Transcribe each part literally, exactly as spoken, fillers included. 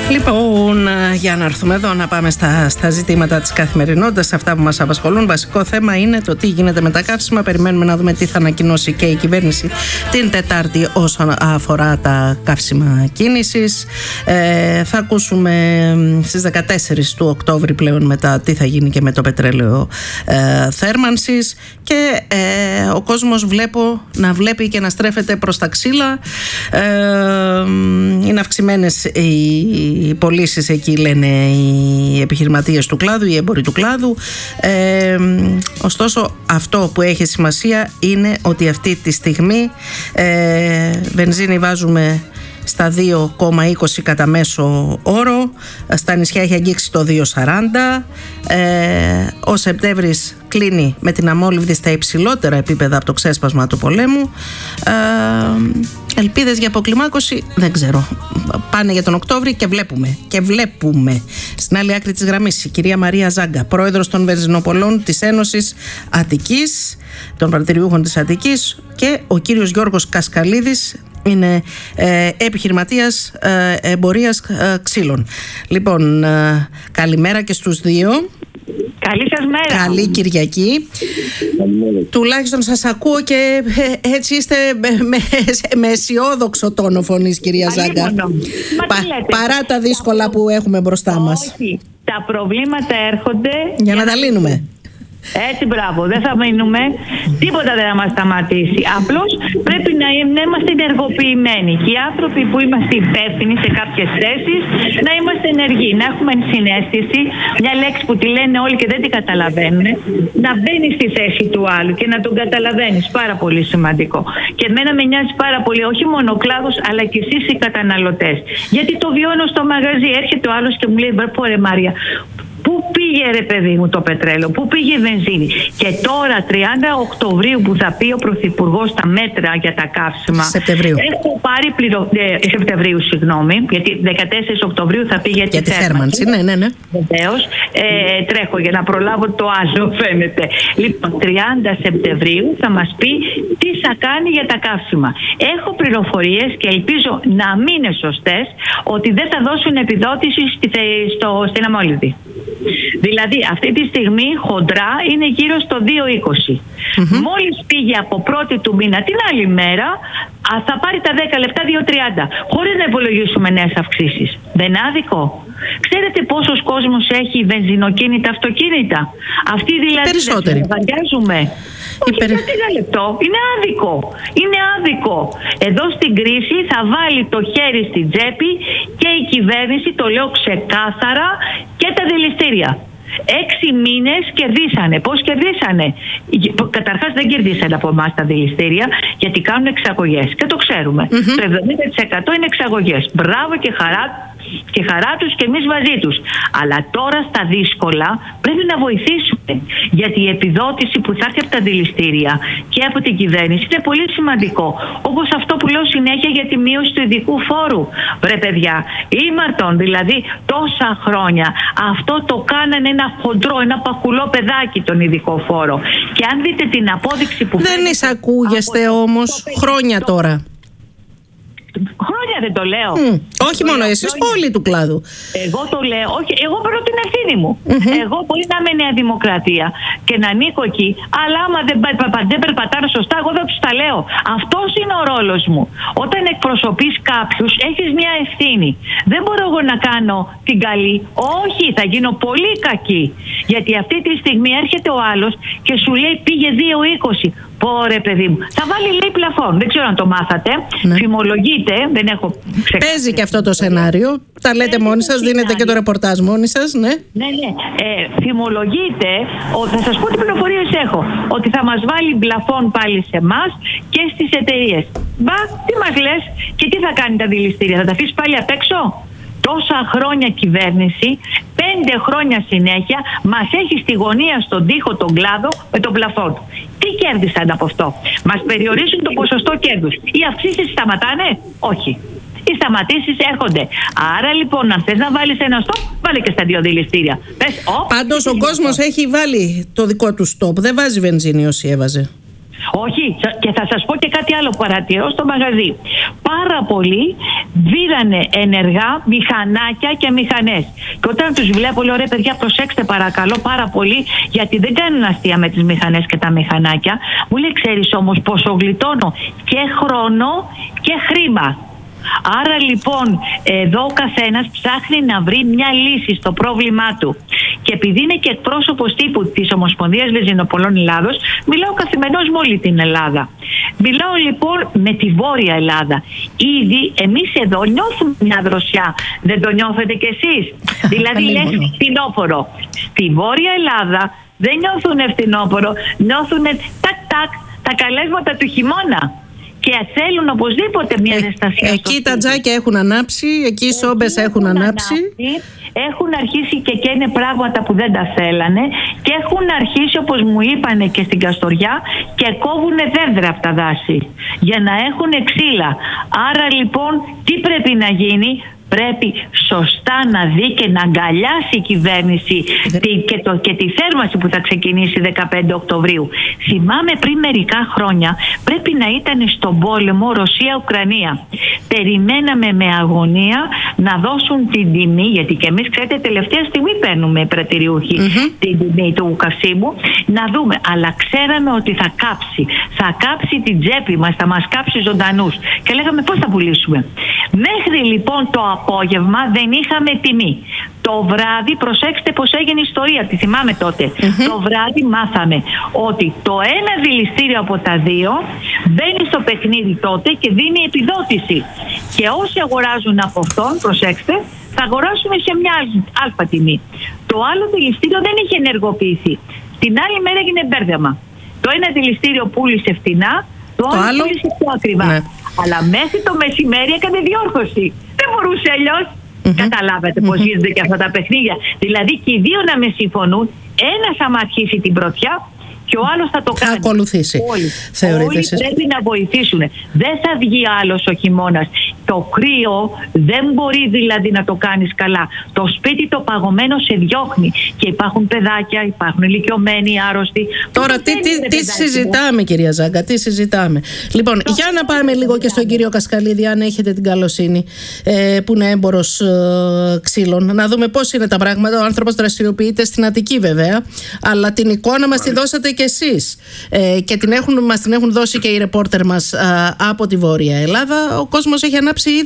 Λοιπόν, για να έρθουμε εδώ να πάμε στα, στα ζητήματα της καθημερινότητας, αυτά που μας απασχολούν. Βασικό θέμα είναι το τι γίνεται με τα καύσιμα. Περιμένουμε να δούμε τι θα ανακοινώσει και η κυβέρνηση την Τετάρτη όσον αφορά τα καύσιμα κίνησης. Ε, θα ακούσουμε στις δεκατέσσερις του Οκτώβρη πλέον μετά τι θα γίνει και με το πετρέλαιο ε, θέρμανσης. Και ε, ο κόσμος βλέπω να βλέπει και να στρέφεται προς τα ξύλα. Ε, είναι αυξημένες οι οι πωλήσεις εκεί, λένε οι επιχειρηματίες του κλάδου, οι έμποροι του κλάδου. Ε, ωστόσο, αυτό που έχει σημασία είναι ότι αυτή τη στιγμή ε, βενζίνη βάζουμε στα δύο κόμμα είκοσι κατά μέσο όρο. Στα νησιά έχει αγγίξει το δύο σαράντα. Ε, ο Σεπτέμβρης κλείνει με την αμόλυβδη στα υψηλότερα επίπεδα από το ξέσπασμα του πολέμου. Ε, ελπίδες για αποκλιμάκωση δεν ξέρω. Πάνε για τον Οκτώβρη και βλέπουμε. Και βλέπουμε. Στην άλλη άκρη της γραμμής η κυρία Μαρία Ζάγκα, πρόεδρος των Βενζινοπολών της Ένωσης Αττικής, των πρατηριούχων της Αττικής, και ο κύριος Γιώργος Κασκαλίδης, είναι ε, επιχειρηματίας ε, εμπορίας ε, ξύλων. Λοιπόν, ε, καλημέρα και στους δύο. Καλή σας μέρα. Καλή Κυριακή. Καλημέρα. Τουλάχιστον σας ακούω και ε, έτσι είστε με, με, με αισιόδοξο τόνο φωνής, κυρία Ζάγκα. Πα, παρά τα δύσκολα που έχουμε μπροστά μας. Όχι, τα προβλήματα έρχονται για να τα λύνουμε. Έτσι, μπράβο, δεν θα μείνουμε. Τίποτα δεν θα μας σταματήσει. Απλώς πρέπει να είμαστε ενεργοποιημένοι. Και οι άνθρωποι που είμαστε υπεύθυνοι σε κάποιες θέσεις να είμαστε ενεργοί, να έχουμε συναίσθηση. Μια λέξη που τη λένε όλοι και δεν την καταλαβαίνουν. Να μπαίνει στη θέση του άλλου και να τον καταλαβαίνεις. Πάρα πολύ σημαντικό. Και εμένα με νοιάζει πάρα πολύ, όχι μόνο ο κλάδος, αλλά και εσείς οι καταναλωτές. Γιατί το βιώνω στο μαγαζί. Έρχεται ο άλλος και μου λέει: Βρε Μάρια, πού πήγε ρε παιδί μου το πετρέλαιο, πού πήγε η βενζίνη? Και τώρα τριάντα Οκτωβρίου που θα πει ο Πρωθυπουργός τα μέτρα για τα καύσιμα. Σεπτεμβρίου. Έχω πάρει πληρο... ε, Σεπτεμβρίου, συγγνώμη, γιατί δεκατέσσερις Οκτωβρίου θα πει για, για τη θέρμανση. Ναι, ναι, ναι. Βεβαίως. Ε, τρέχω για να προλάβω το άλλο, φαίνεται. Λοιπόν, τριάντα Σεπτεμβρίου θα μας πει τι θα κάνει για τα καύσιμα. Έχω πληροφορίες και ελπίζω να μην είναι σωστές ότι δεν θα δώσουν επιδότηση στη, στο, στην αμόλυβδη. Δηλαδή αυτή τη στιγμή χοντρά είναι γύρω στο δύο είκοσι. Mm-hmm. Μόλις πήγε από πρώτη του μήνα την άλλη μέρα θα πάρει τα δέκα λεπτά δύο τριάντα, χωρίς να υπολογίσουμε νέες αυξήσεις. Δεν είναι άδικο? Ξέρετε πόσος κόσμος έχει βενζινοκίνητα αυτοκίνητα? Αυτοί δηλαδή περισσότεροι δεν βαριάζουμε. Υπερ... Όχι, ένα λεπτό. Είναι άδικο. Είναι άδικο. Εδώ στην κρίση θα βάλει το χέρι στην τσέπη και η κυβέρνηση, το λέω ξεκάθαρα, και τα δηληστήρια. Έξι μήνες κερδίσανε. Πώς κερδίσανε? Καταρχάς δεν κερδίσανε από εμάς τα δηληστήρια, γιατί κάνουν εξαγωγές. Και το ξέρουμε. Mm-hmm. Το εβδομήντα τοις εκατό είναι εξαγωγές. Μπράβο και χαρά, και χαρά τους και εμείς μαζί τους. Αλλά τώρα στα δύσκολα πρέπει να βοηθήσουμε. Γιατί η επιδότηση που θα έρθει από τα δηληστήρια και από την κυβέρνηση είναι πολύ σημαντικό. Όπως αυτό που λέω συνέχεια για τη μείωση του ειδικού φόρου. Βρε παιδιά, ήμαρτον δηλαδή τόσα χρόνια αυτό το κάνανε ένα χοντρό, ένα παχουλό παιδάκι τον ειδικό φόρο. Και αν δείτε την απόδειξη που δεν εισακούγεστε όμως χρόνια τώρα. Χρόνια δεν το λέω. Mm. Όχι το μόνο λέω, εσείς, χρόνια. Όλοι του κλάδου. Εγώ το λέω. Όχι, εγώ παίρνω την ευθύνη μου. Mm-hmm. Εγώ μπορεί να είμαι Νέα Δημοκρατία και να ανήκω εκεί, αλλά άμα δεν, δεν περπατάνε σωστά, εγώ δεν τους τα λέω. Αυτός είναι ο ρόλος μου. Όταν εκπροσωπείς κάποιους, έχεις μια ευθύνη. Δεν μπορώ εγώ να κάνω την καλή. Όχι, θα γίνω πολύ κακή. Γιατί αυτή τη στιγμή έρχεται ο άλλος και σου λέει πήγε δύο είκοσι. Πόρε παιδί μου. Θα βάλει λέει πλαφόν. Δεν ξέρω αν το μάθατε. Ναι. Φημολογείται. Δεν έχω ξεκάθαρα. Παίζει και αυτό το σενάριο. Τα λέτε Παίζει μόνοι σας. Δίνετε και το ρεπορτάζ μόνοι σας. Ναι, ναι. ναι. Ε, φημολογείται. Ο, θα σας πω τι πληροφορίες έχω. Ότι θα μας βάλει πλαφόν πάλι σε εμάς και στις εταιρείες. Μπα, τι μας λες? Και τι θα κάνει τα δηληστήρια? Θα τα αφήσει πάλι απ' έξω? Τόσα χρόνια κυβέρνηση, πέντε χρόνια συνέχεια, μας έχει στη γωνία στον τοίχο τον κλάδο με τον πλαφόν. Τι κέρδισαν από αυτό? Μας περιορίζουν το ποσοστό κέρδους. Οι αυξήσεις σταματάνε? Όχι. Οι σταματήσεις έρχονται. Άρα λοιπόν, αν θες να βάλεις ένα στόπ, βάλε και στα δύο δηληστήρια. Πες, Πάντως ο κόσμος έχει βάλει το δικό του στόπ. Δεν βάζει βενζίνη όσοι έβαζε. Όχι, και θα σας πω και κάτι άλλο που παρατηρώ στο μαγαζί. Πάρα πολλοί δίδανε ενεργά μηχανάκια και μηχανές. Και όταν τους βλέπω, λέω: ρε παιδιά, προσέξτε παρακαλώ πάρα πολύ, γιατί δεν κάνουν αστεία με τις μηχανές και τα μηχανάκια. Μου λέει: ξέρεις όμως πόσο γλιτώνω και χρόνο και χρήμα. Άρα λοιπόν εδώ ο καθένας ψάχνει να βρει μια λύση στο πρόβλημά του. Και επειδή είναι και εκπρόσωπος τύπου της Ομοσπονδίας Βενζινοπολών Ελλάδος, μιλάω καθημερινώς με όλη την Ελλάδα. Μιλάω λοιπόν με τη Βόρεια Ελλάδα. Ήδη εμείς εδώ νιώθουμε μια δροσιά. Δεν το νιώθετε κι εσείς? Δηλαδή λες φθινόπωρο. Στη Βόρεια Ελλάδα δεν νιώθουν φθινόπωρο, νιώθουν τάκ τάκ τα καλέσματα του χειμώνα. Και θέλουν οπωσδήποτε μια ζεστασία. Ε, εκεί τα τζάκια έχουν ανάψει, εκεί οι σόμπες έχουν ανάψει. Έχουν αρχίσει και καίνε πράγματα που δεν τα θέλανε και έχουν αρχίσει, όπως μου είπανε και στην Καστοριά, και κόβουν δέντρα από τα δάση για να έχουν ξύλα. Άρα λοιπόν τι πρέπει να γίνει? Πρέπει σωστά να δει και να αγκαλιάσει η κυβέρνηση τη, και, το, και τη θέρμανση που θα ξεκινήσει δεκαπέντε Οκτωβρίου. Θυμάμαι πριν μερικά χρόνια πρέπει να ήταν στον πόλεμο Ρωσία-Ουκρανία. Περιμέναμε με αγωνία να δώσουν την τιμή, γιατί και εμείς ξέρετε τελευταία στιγμή παίρνουμε πρατηριούχοι mm-hmm. την τιμή του καυσίμου, να δούμε. Αλλά ξέραμε ότι θα κάψει. Θα κάψει την τσέπη μας, θα μας κάψει ζωντανούς. Και λέγαμε πώς θα πουλήσουμε. Μέχρι λοιπόν το απόγευμα δεν είχαμε τιμή. Το βράδυ, προσέξτε πως έγινε η ιστορία, τη θυμάμαι τότε. Mm-hmm. Το βράδυ μάθαμε ότι το ένα δηληστήριο από τα δύο μπαίνει στο παιχνίδι τότε και δίνει επιδότηση. Και όσοι αγοράζουν από αυτόν, προσέξτε, θα αγοράσουν σε μια αλφα τιμή. Το άλλο δηληστήριο δεν είχε ενεργοποιηθεί. Την άλλη μέρα έγινε μπέρδεμα. Το ένα δηληστήριο πούλησε φτηνά, το, το άλλο πούλησε πιο ακριβά. Ναι. Αλλά μέχρι το μεσημέρι έκανε διόρθωση. Δεν μπορούσε αλλιώς. Mm-hmm. Καταλάβατε πώς mm-hmm. γίνονται και αυτά τα παιχνίδια. Δηλαδή και οι δύο να με συμφωνούν, ένας θα αρχίσει την πρωτιά και ο άλλος θα το κάνει. Θα ακολουθήσει. Όλοι, Θεωρείτε όλοι πρέπει να βοηθήσουν. Δεν θα βγει άλλος ο χειμώνας. Το κρύο δεν μπορεί δηλαδή να το κάνεις καλά. Το σπίτι το παγωμένο σε διώχνει. Και υπάρχουν παιδάκια, υπάρχουν ηλικιωμένοι, άρρωστοι. Τώρα τι, τι, τι συζητάμε, κυρία Ζάγκα, τι συζητάμε. Λοιπόν, το για να πάμε λίγο και στον κύριο Κασκαλίδη, αν έχετε την καλοσύνη, ε, που είναι έμπορος ε, ξύλων, να δούμε πώς είναι τα πράγματα. Ο άνθρωπος δραστηριοποιείται στην Αττική βέβαια, αλλά την εικόνα μας τη δώσατε και εσείς. Ε, και την έχουν, μας την έχουν δώσει και οι ρεπόρτερ μας ε, από τη Βόρεια Ελλάδα. Ο κόσμος έχει ανάψει ήδη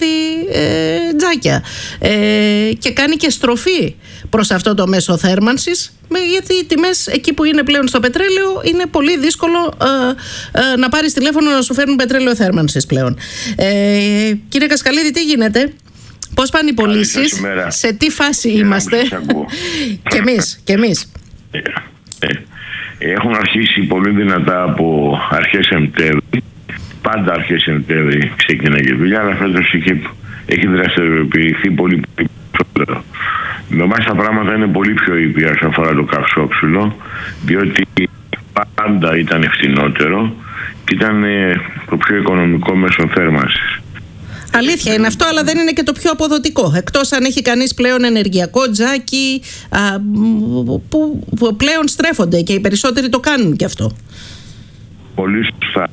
ε, τζάκια ε, και κάνει και στροφή προς αυτό το μέσο θέρμανσης, γιατί οι τιμές εκεί που είναι πλέον στο πετρέλαιο είναι πολύ δύσκολο ε, ε, να πάρεις τηλέφωνο να σου φέρνουν πετρέλαιο θέρμανσης πλέον. Ε, κύριε Κασκαλίδη, τι γίνεται? Πώς πάνε οι πωλήσεις? Σε τι φάση Καλή είμαστε? Και εμείς, και εμείς. Ε, ε, έχουν αρχίσει πολύ δυνατά από αρχές Σεπτέμβρη. Πάντα αρχές Σεπτέμβρη ξεκίναγε δουλειά, αλλά φέτος έχει, έχει δραστηριοποιηθεί πολύ περισσότερο. Με εμάς τα πράγματα είναι πολύ πιο ήπια όσον αφορά το καυσόξυλο, διότι πάντα ήταν φθηνότερο και ήταν το πιο οικονομικό μέσο θέρμανσης. Αλήθεια είναι αυτό, αλλά δεν είναι και το πιο αποδοτικό. Εκτός αν έχει κανείς πλέον ενεργειακό τζάκι, α, που, που πλέον στρέφονται και οι περισσότεροι το κάνουν και αυτό. Πολύ σωστά.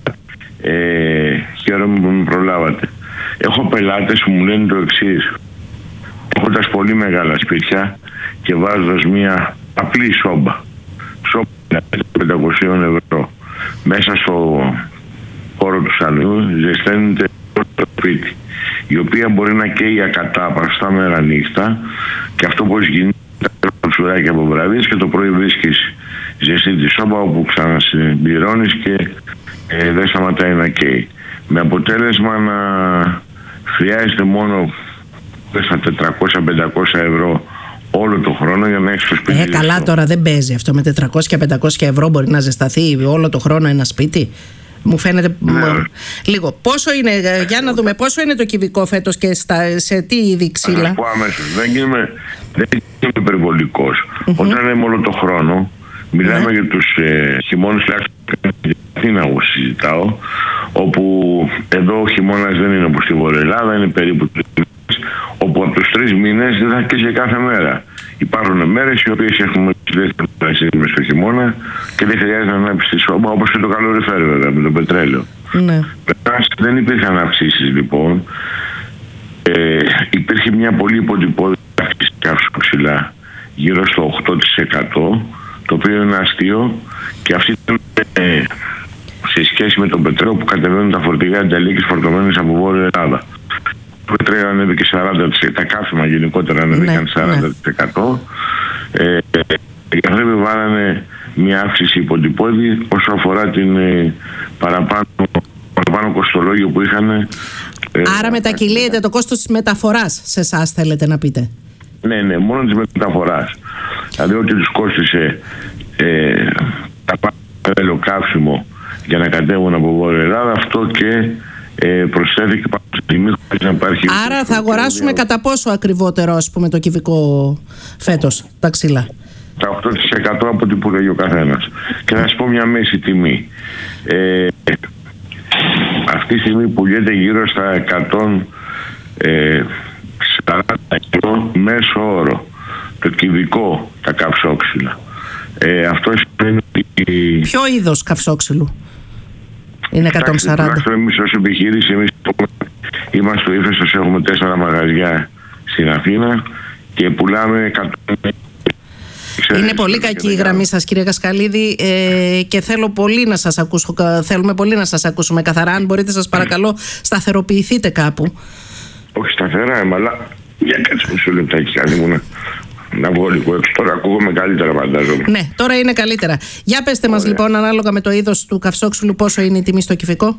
Ε, χαίρομαι που με προλάβατε. Έχω πελάτες που μου λένε το εξής: έχοντας πολύ μεγάλα σπίτια και βάζοντας μια απλή σόμπα, σόμπα πεντακόσια ευρώ, μέσα στο χώρο του σαλού ζεσταίνεται το σπίτι, η οποία μπορεί να καίει ακατάπαυστα μέρα νύχτα, και αυτό μπορεί γίνει τα ψουράκια από βραδείς και το πρωί βρίσκεις ζεστή τη σόμπα, όπου ξανασυμπληρώνεις και ε, δεν σταματάει να καίει. Με αποτέλεσμα να χρειάζεται μόνο στα τετρακόσια με πεντακόσια ευρώ όλο το χρόνο για να έχεις το σπίτι. Ε, καλά, τώρα δεν παίζει αυτό. Με τετρακόσια με πεντακόσια ευρώ μπορεί να ζεσταθεί όλο το χρόνο ένα σπίτι. Μου φαίνεται ναι. λίγο. Πόσο είναι, για να δούμε, πόσο είναι το κυβικό φέτος και στα, σε τι είδη ξύλα? Θα σας πω αμέσως. Δεν είμαι, δεν είμαι υπερβολικός. Mm-hmm. Όταν είμαι όλο το χρόνο, μιλάμε mm-hmm. για τους ε, χειμώνες, τι να εγώ συζητάω, όπου εδώ ο χειμώνας δεν είναι όπως στη Βορεια Ελλάδα, είναι περίπου τρεις μήνες, όπου από τους τρεις μήνες δεν θα καίσει κάθε μέρα. υπάρχουν μέρες οι οποίες έχουμε δεύτερες στο χειμώνα και δεν χρειάζεται να ανάψεις τη σώμα, όπως και το καλοριφέριο βέβαια με το πετρέλαιο. Ναι. Πετάς, δεν υπήρχαν αυξήσεις λοιπόν. Ε, υπήρχε μια πολύ υποτυπώδη αύξηση καύσωψιλά γύρω στο οκτώ τοις εκατό, το οποίο είναι αστείο, και αυτή ήταν ε, σε σχέση με το πετρέλαιο που κατεβαίνουν τα φορτηγά ενταλίκης φορτωμένες από Βόρεια Ελλάδα. Το πετρέλαιο ανέβηκε σαράντα τοις εκατό, τα καύσιμα γενικότερα ανέβηκαν ναι, σαράντα τοις εκατό. Ναι. Ε, οι άνθρωποι βάλανε μια αύξηση υποτυπώδη όσο αφορά την ε, παραπάνω, παραπάνω κοστολόγιο που είχαν. Ε, Άρα μετακυλίεται το κόστος της μεταφοράς σε εσάς, θέλετε να πείτε? Ναι, ναι, μόνο της μεταφοράς. Δηλαδή ότι τους κόστησε ε, τα πάνω καύσιμο για να κατέβουν από Βόρεια Ελλάδα, αυτό και ε, προσθέθηκε πάνω στη τιμή χωρίς να υπάρχει. Άρα θα αγοράσουμε κατά πόσο ακριβότερο, ας πούμε, το κυβικό φέτος, τα ξύλα? Τα οκτώ τοις εκατό από ό,τι που λέγει ο καθένας. Και να σας πω μια μέση τιμή. Ε, αυτή τη στιγμή πουλιέται γύρω στα εκατόν σαράντα ευρώ μέσο όρο το κυβικό τα καυσόξυλα. Ε, αυτό σημαίνει ότι... Ποιο είδος καυσόξυλου είναι εκατόν σαράντα? Εμείς ως επιχείρηση, εμείς είμαστε στο Ύφεστος, έχουμε τέσσερα μαγαζιά στην Αθήνα και πουλάμε εκατό. Είναι πολύ κακή η γραμμή σας, κύριε Κασκαλίδη, ε, και θέλω πολύ να σας ακούσω, θέλουμε πολύ να σας ακούσουμε καθαρά. Αν μπορείτε, σας παρακαλώ, σταθεροποιηθείτε κάπου. Όχι σταθερά, είμαι, αλλά για κάτσε μισό λεπτάκι, κάνει μου να, να βγω λίγο έξω. Τώρα ακούγομαι καλύτερα, φαντάζομαι. Ναι, τώρα είναι καλύτερα. Για πέστε μας λοιπόν, ανάλογα με το είδος του καυσόξυλου, πόσο είναι η τιμή στο κυβικό?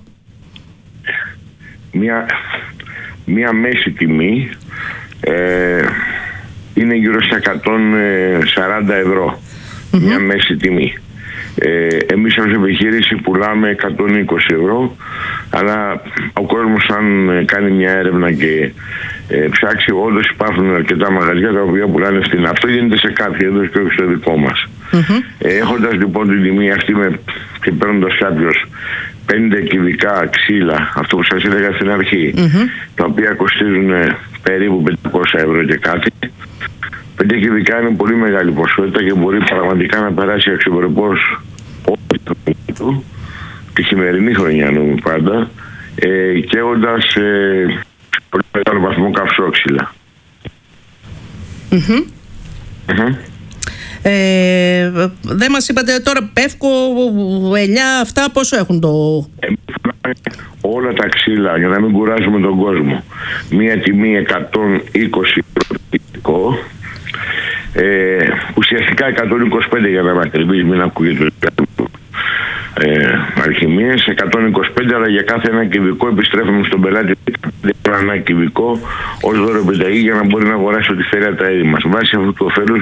Μια, μια μέση τιμή ε, είναι γύρω στα εκατόν σαράντα ευρώ. Mm-hmm. Μια μέση τιμή. Ε, εμείς ως επιχείρηση πουλάμε εκατόν είκοσι ευρώ, αλλά ο κόσμος αν κάνει μια έρευνα και ε, ψάξει, όντως υπάρχουν αρκετά μαγαζιά τα οποία πουλάνε φθηνά. Αυτό γίνεται σε κάποια εδώ και όχι στο δικό μας. Mm-hmm. Ε, έχοντας λοιπόν την τιμή αυτή με, και παίρνοντας κάποιος πενήντα κυβικά ξύλα, αυτό που σας έλεγα στην αρχή, mm-hmm. τα οποία κοστίζουν ε, περίπου πεντακόσια ευρώ και κάτι. Πέντε κυβικά είναι πολύ μεγάλη ποσότητα και μπορεί πραγματικά να περάσει αξιοπρεπώς όλη το του, τη χειμερινή χρονιά νομίζουμε πάντα, ε, καίγοντας ε, πολύ μεγάλο βαθμό καυσόξυλα. Mm-hmm. Mm-hmm. Ε, δεν μας είπατε τώρα πεύκο, ελιά, αυτά πόσο έχουν το... Εμείς όλα τα ξύλα, για να μην κουράζουμε τον κόσμο, μία τιμή εκατόν είκοσι ευρώ, Ε, ουσιαστικά εκατόν είκοσι πέντε για να με ακριβείς, μην ακούγεται ε, αλχημίες, εκατόν είκοσι πέντε, αλλά για κάθε ένα κυβικό επιστρέφουμε στον πελάτη ένα κυβικό ως δώρο επιταγή για να μπορεί να αγοράσει ό,τι θέλει από τα είδη μας. Βάσει αυτού του ωφέλους.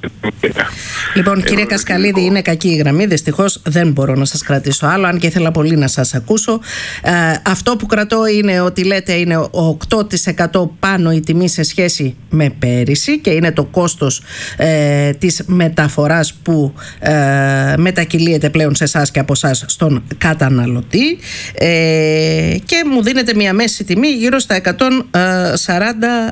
Λοιπόν, κύριε Κασκαλίδη, είναι κακή η γραμμή. Δυστυχώς δεν μπορώ να σας κρατήσω άλλο, αν και ήθελα πολύ να σας ακούσω. Ε, αυτό που κρατώ είναι ότι λέτε είναι οκτώ τοις εκατό πάνω η τιμή σε σχέση με πέρυσι και είναι το κόστος ε, της μεταφοράς που ε, μετακυλίεται πλέον σε εσάς και από εσάς στον καταναλωτή, ε, και μου δίνεται μια μέση τιμή γύρω στα εκατόν σαράντα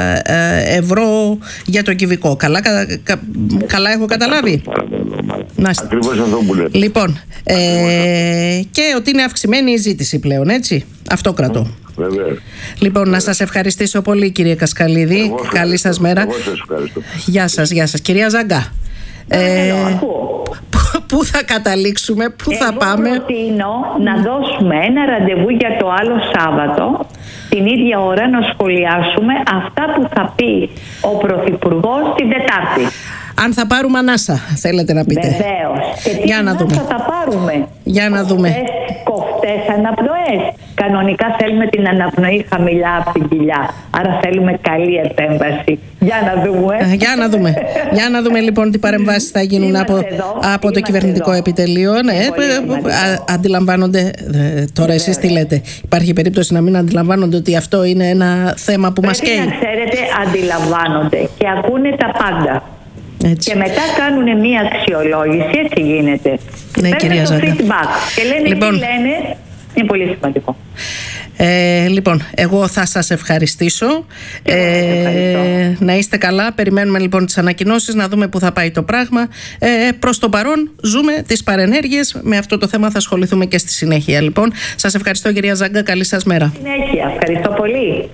ευρώ για το κυβικό. Καλά, κα, κα, καλά έχω καταλάβει? Ακριβώς αυτό που λέτε. Λοιπόν, ε, και ότι είναι αυξημένη η ζήτηση πλέον, έτσι. Αυτό κρατώ. Βεβαίως. Λοιπόν, να σας ευχαριστήσω πολύ, κύριε Κασκαλίδη. Καλή σας μέρα. Εγώ σας ευχαριστώ. Γεια σας, γεια σας. Κυρία Ζαγκά, ε, πού θα καταλήξουμε, πού Εγώ θα πάμε? Εγώ προτείνω να δώσουμε ένα ραντεβού για το άλλο Σάββατο, την ίδια ώρα να σχολιάσουμε αυτά που θα πει ο Πρωθυπουργός την Τετάρτη. Αν θα πάρουμε ανάσα, θέλετε να πείτε? Βεβαίως. Και τι για να δούμε. θα τα πάρουμε? Για να δούμε. Κοφτές αναπνοές. Κανονικά θέλουμε την αναπνοή χαμηλά από την κοιλιά. Άρα θέλουμε καλή επέμβαση. Για να δούμε. Ε, για να δούμε. Για να δούμε λοιπόν τι παρεμβάσεις θα γίνουν είμαστε από, εδώ, από το κυβερνητικό εδώ. επιτελείο. Ναι, α, αντιλαμβάνονται. Ε, τώρα εσείς τι λέτε? Υπάρχει περίπτωση να μην αντιλαμβάνονται ότι αυτό είναι ένα θέμα που μας καίει? Πρέπει να ξέρετε, αντιλαμβάνονται και ακούνε τα πάντα. Έτσι. Και μετά κάνουν μία αξιολόγηση, έτσι γίνεται. Ναι, κυρία το Ζαγκά. feedback και λένε λοιπόν, τι λένε, είναι πολύ σημαντικό. Ε, λοιπόν, εγώ θα σας ευχαριστήσω. Ε, να είστε καλά. Περιμένουμε λοιπόν τις ανακοινώσεις, να δούμε πού θα πάει το πράγμα. Ε, προς το παρόν ζούμε τις παρενέργειες. Με αυτό το θέμα θα ασχοληθούμε και στη συνέχεια. Λοιπόν, σας ευχαριστώ κυρία Ζάγκα. Καλή σας μέρα. Συνέχεια. Ευχαριστώ πολύ.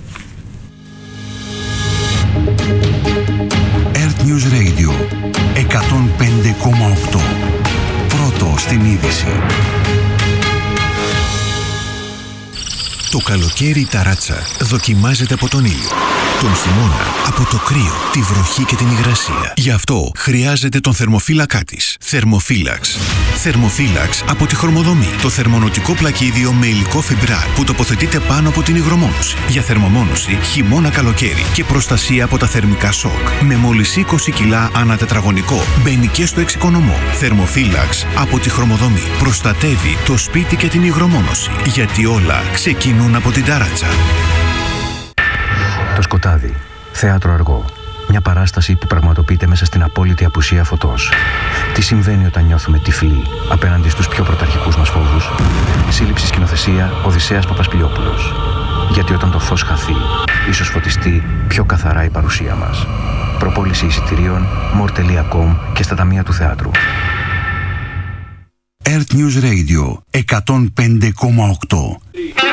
Earth News Radio εκατόν πέντε κόμμα οκτώ. Πρώτο στην είδηση. Το καλοκαίρι η ταράτσα δοκιμάζεται από τον ήλιο. Τον χειμώνα από το κρύο, τη βροχή και την υγρασία. Γι' αυτό χρειάζεται τον θερμοφύλακά της. Θερμοφύλαξ. Θερμοφύλαξ από τη Χρωμοδομή. Το θερμονοτικό πλακίδιο με υλικό φιμπράρ που τοποθετείται πάνω από την υγρομόνωση. Για θερμομόνωση χειμώνα-καλοκαίρι και προστασία από τα θερμικά σοκ. Με μόλις είκοσι κιλά ανά τετραγωνικό. Μπαίνει και στο εξοικονομό. Θερμοφύλαξ από τη Χρωμοδομή. Προστατεύει το σπίτι και την υγρομόνωση. Γιατί όλα ξεκινούν από την ταράτσα. Το σκοτάδι. Θέατρο αργό. Μια παράσταση που πραγματοποιείται μέσα στην απόλυτη απουσία φωτός. Τι συμβαίνει όταν νιώθουμε τυφλοί απέναντι στους πιο πρωταρχικούς μας φόβους. Σύλληψη σκηνοθεσία Οδυσσέας Παπασπηλιόπουλος. Γιατί όταν το φως χαθεί, ίσως φωτιστεί πιο καθαρά η παρουσία μας. Προπόληση εισιτηρίων more τελεία com και στα ταμεία του θεάτρου. Earth News Radio εκατόν πέντε κόμμα οκτώ.